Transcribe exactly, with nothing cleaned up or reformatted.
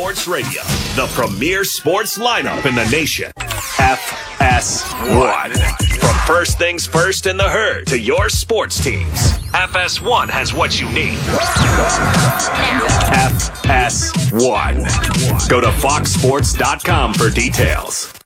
Sports Radio, the premier sports lineup in the nation. F S one. From first things first in the herd to your sports teams, F S one has what you need. F S one. Go to fox sports dot com for details.